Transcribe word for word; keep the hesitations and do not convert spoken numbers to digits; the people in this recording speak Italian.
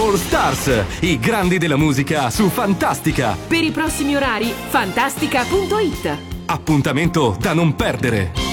All Stars, i grandi della musica su Fantastica. Per i prossimi orari, fantastica punto it. Appuntamento da non perdere.